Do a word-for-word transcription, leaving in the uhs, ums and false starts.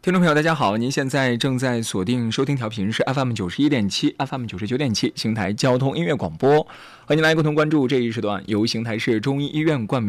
听众朋友大家好，您现在正在锁定收听调频是 F M 九十一点七 F M 九十九点七邢台交通音乐广播，欢迎来共同关注这一时段由邢台市中医医院冠名